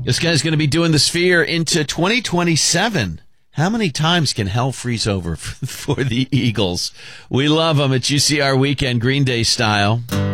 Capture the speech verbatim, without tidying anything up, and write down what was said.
This guy's going to be doing the Sphere into twenty twenty-seven. How many times can hell freeze over for the Eagles? We love them at U C R Weekend, Green Day style.